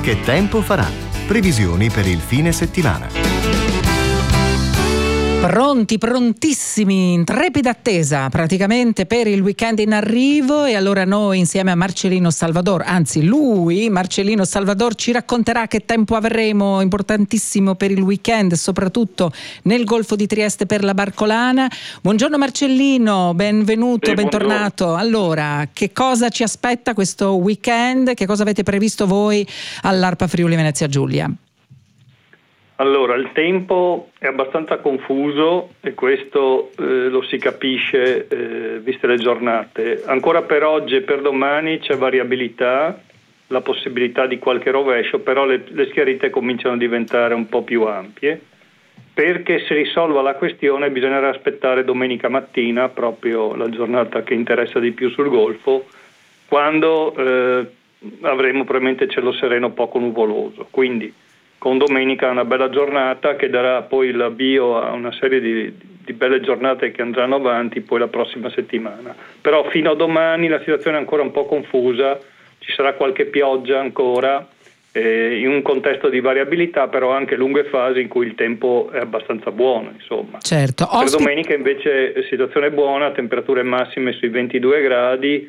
Che tempo farà? Previsioni per il fine settimana. Pronti, prontissimi, in trepida attesa praticamente per il weekend in arrivo, e allora noi insieme a Marcellino Salvador, anzi lui, Marcellino Salvador, ci racconterà che tempo avremo importantissimo per il weekend, soprattutto nel Golfo di Trieste per la Barcolana. Buongiorno Marcellino, benvenuto, bentornato. Buongiorno. Allora, che cosa ci aspetta questo weekend? Che cosa avete previsto voi all'ARPA Friuli Venezia Giulia? Allora, il tempo è abbastanza confuso e questo lo si capisce viste le giornate. Ancora per oggi e per domani c'è variabilità, la possibilità di qualche rovescio, però le schiarite cominciano a diventare un po' più ampie. Perché si risolva la questione bisognerà aspettare domenica mattina, proprio la giornata che interessa di più sul Golfo, quando avremo probabilmente cielo sereno poco nuvoloso. Quindi con domenica una bella giornata che darà poi l'avvio a una serie di belle giornate che andranno avanti poi la prossima settimana. Però fino a domani la situazione è ancora un po' confusa, ci sarà qualche pioggia ancora, in un contesto di variabilità, però anche lunghe fasi in cui il tempo è abbastanza buono, insomma. Certo. Per domenica invece situazione buona, temperature massime sui 22 gradi,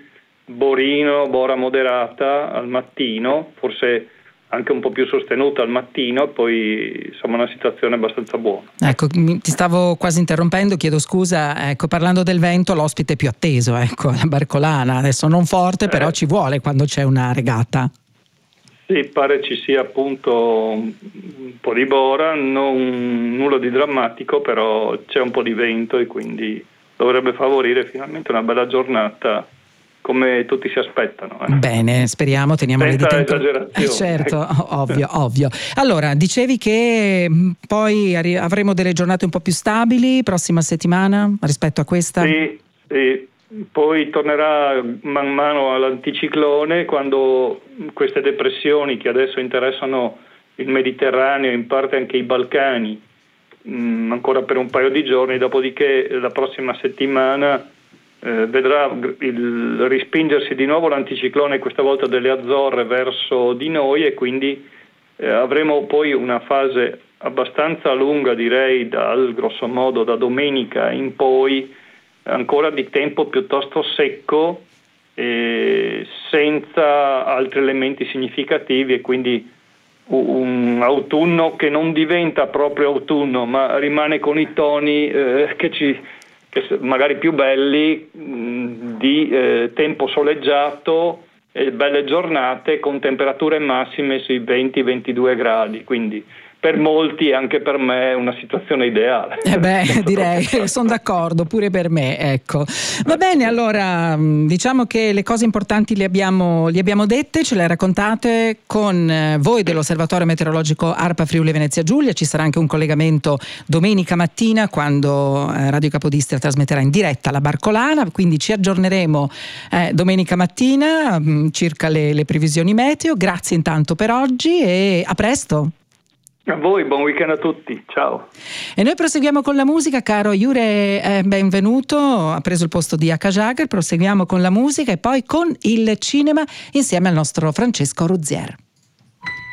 bora moderata al mattino, forse anche un po' più sostenuta al mattino, poi insomma una situazione abbastanza buona. Ecco, ti stavo quasi interrompendo, chiedo scusa. Ecco, parlando del vento, l'ospite più atteso, ecco, la Barcolana, adesso non forte, però ci vuole quando c'è una regata. Sì, pare ci sia appunto un po' di bora, nulla di drammatico, però c'è un po' di vento e quindi dovrebbe favorire finalmente una bella giornata, come tutti si aspettano. Bene, speriamo, teniamo senza le dita esagerazione. Certo, ovvio. Allora, dicevi che poi avremo delle giornate un po' più stabili prossima settimana rispetto a questa? Sì. Poi tornerà man mano all'anticiclone, quando queste depressioni che adesso interessano il Mediterraneo, in parte anche i Balcani, ancora per un paio di giorni, dopodiché la prossima settimana vedrà il rispingersi di nuovo l'anticiclone, questa volta delle Azzorre verso di noi, e quindi avremo poi una fase abbastanza lunga, direi grosso modo da domenica in poi, ancora di tempo piuttosto secco, senza altri elementi significativi, e quindi un autunno che non diventa proprio autunno, ma rimane con i toni che magari più belli, di tempo soleggiato e belle giornate con temperature massime sui 20-22 gradi, quindi per molti, anche per me, è una situazione ideale. Direi, sono d'accordo, pure per me, ecco. Va bene, allora diciamo che le cose importanti le abbiamo dette, ce le ha raccontate con voi dell'Osservatorio Meteorologico ARPA Friuli Venezia Giulia. Ci sarà anche un collegamento domenica mattina, quando Radio Capodistria trasmetterà in diretta la Barcolana, quindi ci aggiorneremo domenica mattina circa le previsioni meteo. Grazie intanto per oggi e a presto. A voi, buon weekend a tutti, ciao. E noi proseguiamo con la musica, caro Jure, benvenuto, ha preso il posto di H. Jagger, proseguiamo con la musica e poi con il cinema insieme al nostro Francesco Ruzier.